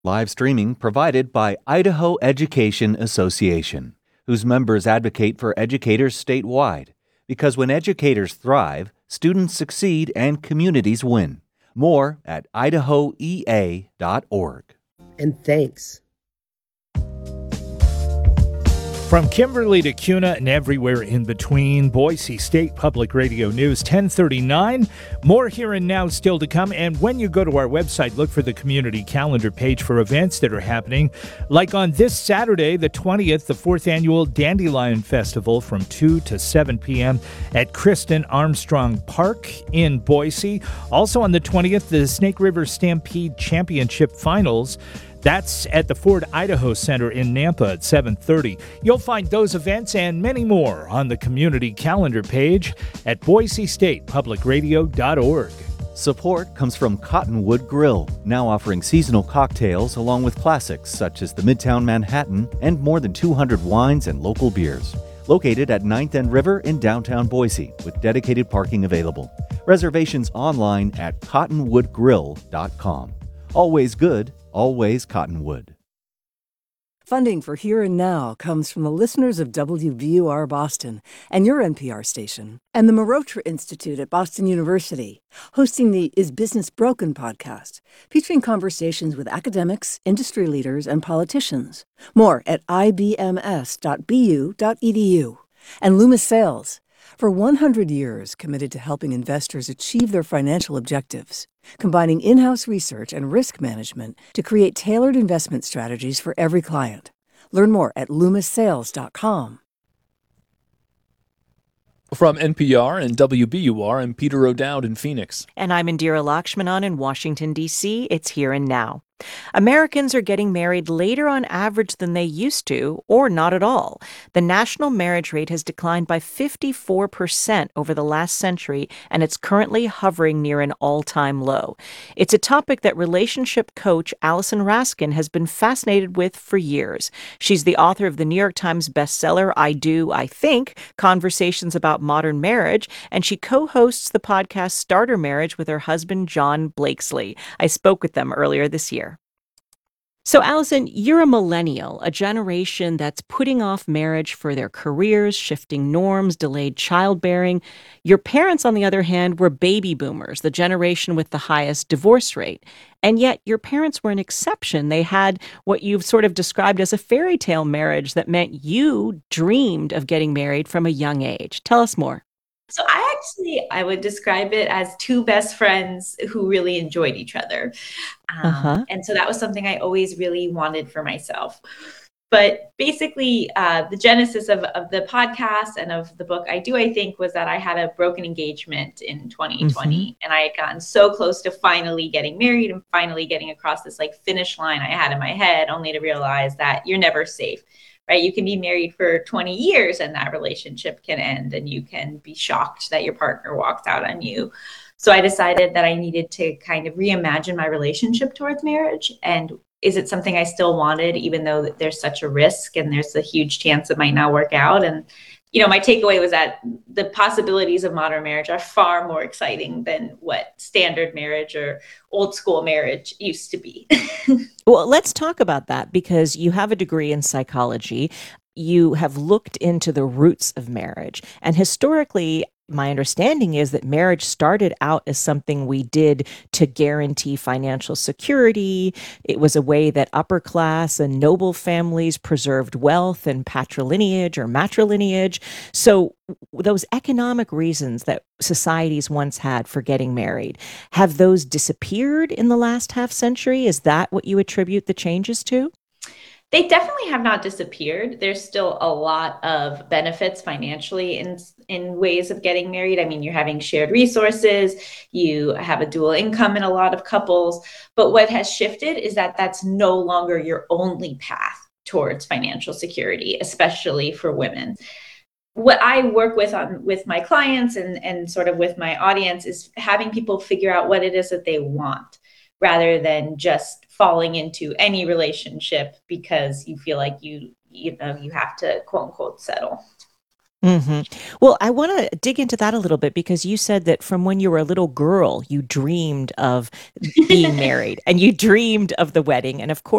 Live streaming provided by Idaho Education Association, whose members advocate for educators statewide. Because when educators thrive, students succeed and communities win. More at idahoea.org. And thanks. From Kimberly to Kuna and everywhere in between, Boise State Public Radio News, 1039. More here and now still to come. And when you go to our website, look for the community calendar page for events that are happening. Like on this Saturday, the 20th, the 4th Annual Dandelion Festival from 2 to 7 p.m. at Kristen Armstrong Park in Boise. Also on the 20th, the Snake River Stampede Championship Finals. That's at the Ford Idaho Center in Nampa at 7:30. You'll find those events and many more on the community calendar page at boisestatepublicradio.org. Support comes from Cottonwood Grill, now offering seasonal cocktails along with classics such as the Midtown Manhattan and more than 200 wines and local beers. Located at 9th and River in downtown Boise with dedicated parking available. Reservations online at cottonwoodgrill.com. Always good. Always Cottonwood. Funding for Here and Now comes from the listeners of WVUR Boston and your NPR station, and the Marotra Institute at Boston University, hosting the Is Business Broken podcast, featuring conversations with academics, industry leaders, and politicians. More at ibms.bu.edu. And Loomis Sales, for 100 years committed to helping investors achieve their financial objectives, combining in-house research and risk management to create tailored investment strategies for every client. Learn more at loomissales.com. From NPR and WBUR, I'm Peter O'Dowd in Phoenix. And I'm Indira Lakshmanan in Washington, D.C. It's Here and Now. Americans are getting married later on average than they used to, or not at all. The national marriage rate has declined by 54% over the last century, and it's currently hovering near an all-time low. It's a topic that relationship coach Allison Raskin has been fascinated with for years. She's the author of the New York Times bestseller, I Do, I Think, Conversations About Modern Marriage, and she co-hosts the podcast Starter Marriage with her husband, John Blakesley. I spoke with them earlier this year. So, Allison, you're a millennial, a generation that's putting off marriage for their careers, shifting norms, delayed childbearing. Your parents, on the other hand, were baby boomers, the generation with the highest divorce rate. And yet your parents were an exception. They had what you've sort of described as a fairy tale marriage that meant you dreamed of getting married from a young age. Tell us more. So I would describe it as two best friends who really enjoyed each other. And so that was something I always really wanted for myself. But basically, the genesis of the podcast and of the book, I Do, I Think, was that I had a broken engagement in 2020. And I had gotten so close to finally getting married and finally getting across this finish line I had in my head, only to realize that you're never safe. Right? You can be married for 20 years and that relationship can end and you can be shocked that your partner walks out on you. So I decided that I needed to kind of reimagine my relationship towards marriage. And is it something I still wanted, even though that there's such a risk and there's a huge chance it might not work out? And, my takeaway was that the possibilities of modern marriage are far more exciting than what standard marriage or old school marriage used to be. Well, let's talk about that because you have a degree in psychology. You have looked into the roots of marriage. And historically, my understanding is that marriage started out as something we did to guarantee financial security. It was a way that upper class and noble families preserved wealth and patrilineage or matrilineage. So those economic reasons that societies once had for getting married, have those disappeared in the last half century? Is that what you attribute the changes to? They definitely have not disappeared. There's still a lot of benefits financially in ways of getting married. I mean, you're having shared resources, you have a dual income in a lot of couples. But what has shifted is that that's no longer your only path towards financial security, especially for women. What I work with my clients and sort of with my audience is having people figure out what it is that they want, rather than just falling into any relationship because you feel like you have to quote unquote settle. Well, I want to dig into that a little bit because you said that from when you were a little girl, you dreamed of being married and you dreamed of the wedding. And of course,